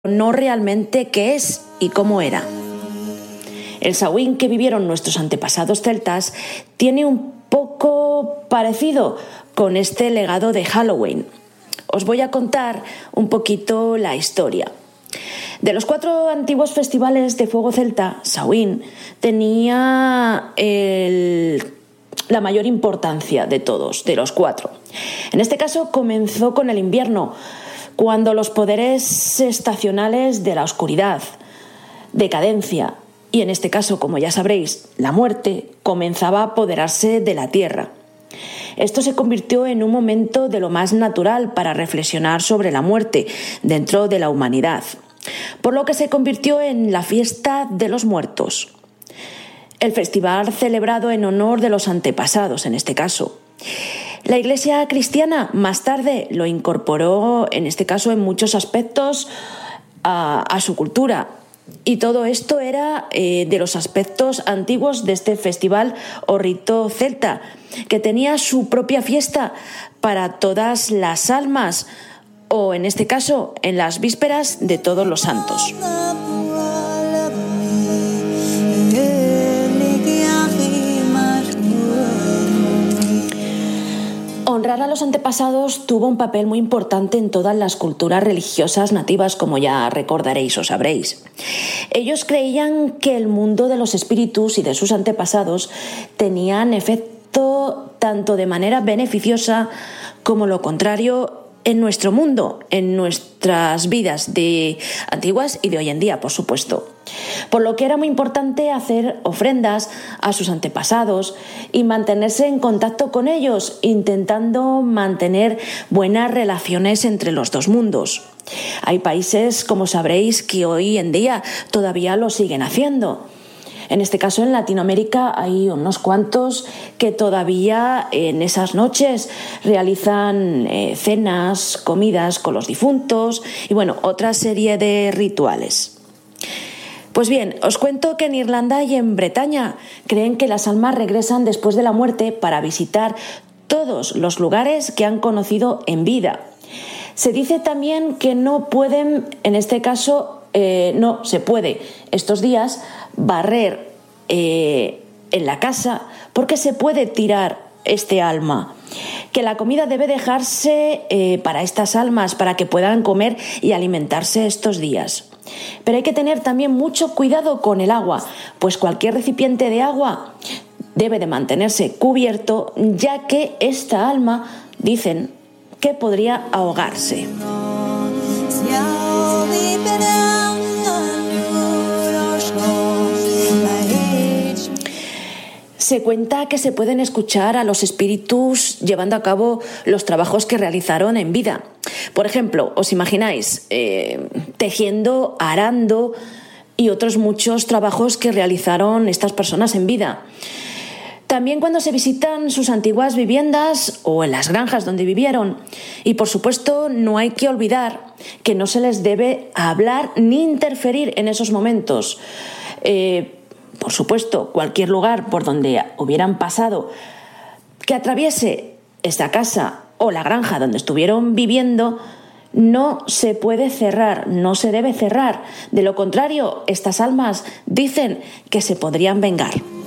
no realmente qué es y cómo era. El Samhain que vivieron nuestros antepasados celtas tiene un poco parecido con este legado de Halloween. Os voy a contar un poquito la historia. De los 4 antiguos festivales de fuego celta, Samhain tenía la mayor importancia de todos, de los 4. En este caso comenzó con el invierno, cuando los poderes estacionales de la oscuridad, decadencia y, en este caso, como ya sabréis, la muerte, comenzaba a apoderarse de la tierra. Esto se convirtió en un momento de lo más natural para reflexionar sobre la muerte dentro de la humanidad, por lo que se convirtió en la fiesta de los muertos. El festival celebrado en honor de los antepasados, en este caso. La Iglesia cristiana más tarde lo incorporó, en este caso, en muchos aspectos a su cultura. Y todo esto era de los aspectos antiguos de este festival o rito celta, que tenía su propia fiesta para todas las almas, o en este caso, en las vísperas de todos los santos. Honrar a los antepasados tuvo un papel muy importante en todas las culturas religiosas nativas, como ya recordaréis o sabréis. Ellos creían que el mundo de los espíritus y de sus antepasados tenían efecto tanto de manera beneficiosa como lo contrario en nuestro mundo, en nuestras vidas de antiguas y de hoy en día, por supuesto. Por lo que era muy importante hacer ofrendas a sus antepasados y mantenerse en contacto con ellos, intentando mantener buenas relaciones entre los dos mundos. Hay países, como sabréis, que hoy en día todavía lo siguen haciendo. En este caso, en Latinoamérica hay unos cuantos que todavía en esas noches realizan cenas, comidas con los difuntos y, bueno, otra serie de rituales. Pues bien, os cuento que en Irlanda y en Bretaña creen que las almas regresan después de la muerte para visitar todos los lugares que han conocido en vida. Se dice también que no pueden, en este caso, no se puede estos días barrer en la casa porque se puede tirar este alma, que la comida debe dejarse para estas almas para que puedan comer y alimentarse estos días. Pero hay que tener también mucho cuidado con el agua, pues cualquier recipiente de agua debe de mantenerse cubierto, ya que esta alma, dicen, que podría ahogarse. Se cuenta que se pueden escuchar a los espíritus llevando a cabo los trabajos que realizaron en vida. Por ejemplo, os imagináis tejiendo, arando y otros muchos trabajos que realizaron estas personas en vida. También cuando se visitan sus antiguas viviendas o en las granjas donde vivieron. Y por supuesto no hay que olvidar que no se les debe hablar ni interferir en esos momentos. Por supuesto, cualquier lugar por donde hubieran pasado que atraviese esta casa o la granja donde estuvieron viviendo, no se puede cerrar, no se debe cerrar. De lo contrario, estas almas dicen que se podrían vengar.